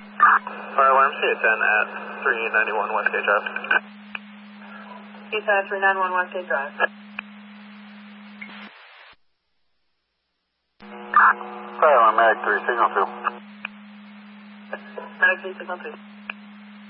Fire alarm C10 at 391 Westgate Drive. C10 at 391 Westgate Drive. Fire alarm Mag 3, signal 2. Mag 3, signal 2.